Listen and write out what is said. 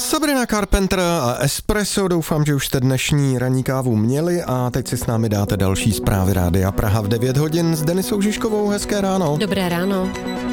Sabrina Carpenter a Espresso, doufám, že už jste dnešní ranní kávu měli a teď si s námi dáte další zprávy Rádia Praha v 9 hodin s Denisou Žižkovou. Hezké ráno. Dobré ráno.